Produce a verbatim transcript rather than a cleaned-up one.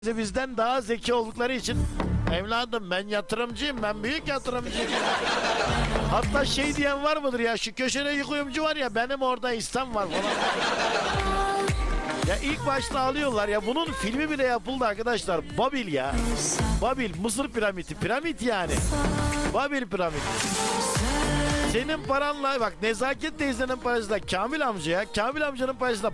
bizden daha zeki oldukları için evladım ben yatırımcıyım, ben büyük yatırımcıyım. Hatta şey diyen var mıdır ya, şu köşede kuyumcu var ya, benim orada İslam var falan. Ya ilk başta alıyorlar ya, bunun filmi bile yapıldı arkadaşlar. Babil ya. Babil, Mısır piramidi. Piramit yani. Babil piramidi. Senin paranla bak, Nezaket teyzenin parası da Kamil amcaya, Kamil amcanın parası da